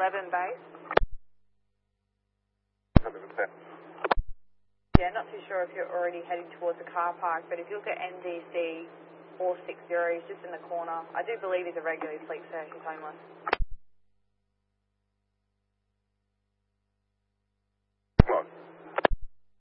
11 base. 110. Yeah, not too sure if you're already heading towards the car park, but if you look at NDC 460, he's just in the corner. I do believe he's a regular fleet, sir. He's homeless.